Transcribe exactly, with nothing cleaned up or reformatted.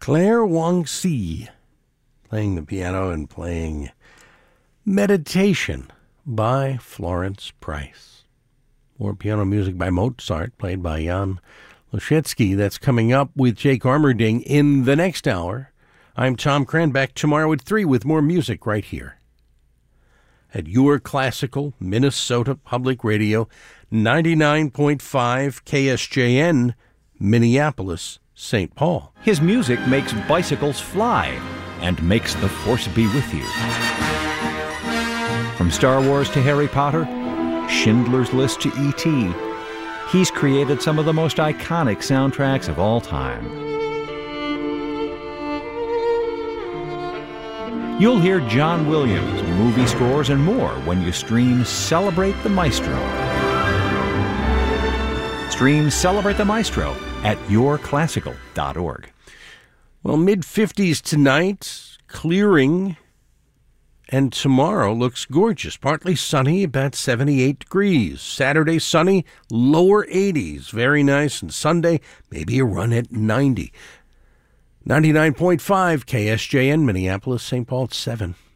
Claire Wang-Si playing the piano and playing Meditation by Florence Price. More piano music by Mozart, played by Jan Loshetsky. That's coming up with Jake Armerding in the next hour. I'm Tom Cran, back tomorrow at three with more music right here at your classical Minnesota Public Radio, ninety-nine point five K S J N, Minneapolis, Saint Paul. His music makes bicycles fly and makes the Force be with you. From Star Wars to Harry Potter, Schindler's List to E T, he's created some of the most iconic soundtracks of all time. You'll hear John Williams, movie scores, and more when you stream Celebrate the Maestro. Stream Celebrate the Maestro at your classical dot org. Well, mid-fifties tonight, clearing, and tomorrow looks gorgeous. Partly sunny, about seventy-eight degrees. Saturday, sunny, lower eighties. Very nice. And Sunday, maybe a run at ninety. ninety-nine point five K S J N, Minneapolis, Saint Paul, at seven.